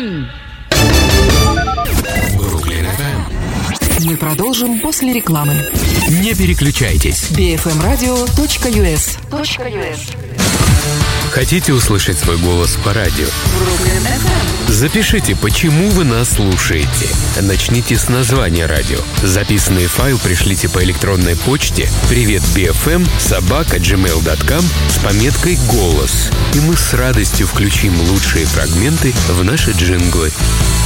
Brooklyn. Brooklyn FM. Мы продолжим после рекламы. Не переключайтесь. bfmradio.us. Хотите услышать свой голос по радио? Запишите, почему вы нас слушаете. Начните с названия радио. Записанный файл пришлите по электронной почте privetbfm@gmail.com с пометкой «Голос». И мы с радостью включим лучшие фрагменты в наши джинглы.